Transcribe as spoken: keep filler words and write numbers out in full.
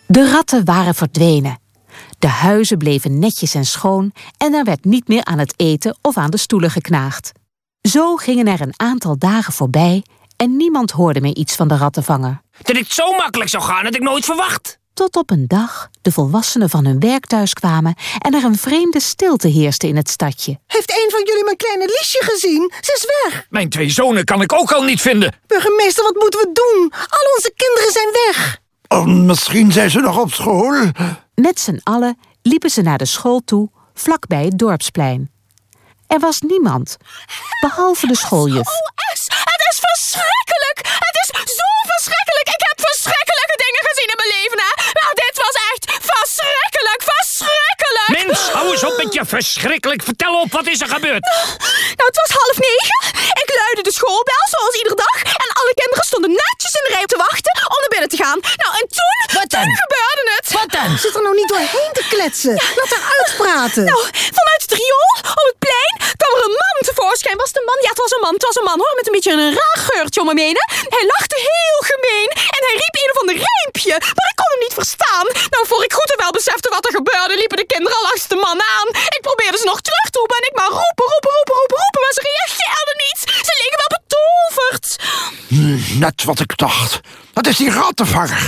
De ratten waren verdwenen. De huizen bleven netjes en schoon en er werd niet meer aan het eten of aan de stoelen geknaagd. Zo gingen er een aantal dagen voorbij en niemand hoorde meer iets van de rattenvanger. Dat het zo makkelijk zou gaan, had ik nooit verwacht. Tot op een dag de volwassenen van hun werk thuis kwamen en er een vreemde stilte heerste in het stadje. Heeft een van jullie mijn kleine Liesje gezien? Ze is weg. Mijn twee zonen kan ik ook al niet vinden. Burgemeester, wat moeten we doen? Al onze kinderen zijn weg. Oh, misschien zijn ze nog op school. Met z'n allen liepen ze naar de school toe, vlakbij het dorpsplein. Er was niemand, behalve de schooljuf. O S, het is verschrikkelijk! Het is zo verschrikkelijk! Ik heb verschrikkelijke dingen gezien in mijn leven, hè? Nou, dit was echt verschrikkelijk, verschrikkelijk! Mens, hou eens op met je verschrikkelijk. Vertel op, wat is er gebeurd? Nou, het was half negen. Ik luidde de schoolbel, zoals iedere dag. En alle kinderen stonden netjes in de rij te wachten om naar binnen te gaan. Nou, en toen, Wat dan? toen gebeurde het. Wat dan? Zit er nou niet doorheen te kletsen. Laat haar uitpraten. Nou, vanuit het riool, op het plein, kwam er een man tevoorschijn. Was het een man? Ja, het was een man. Het was een man, hoor, met een beetje een raar geurtje om hem heen. Hè? Hij lachte heel gemeen en hij riep een of ander rijmpje. Maar ik kon hem niet verstaan. Nou, voor ik goed en wel besefte wat er gebeurde, liepen de kinderen al achter de man aan. Ik probeerde ze nog terug te roepen en ik maar roepen, roepen, roepen, roepen, roepen. Maar ze reageerden niet. Ze leken wel betoverd. Net wat ik dacht. Dat is die rattenvanger.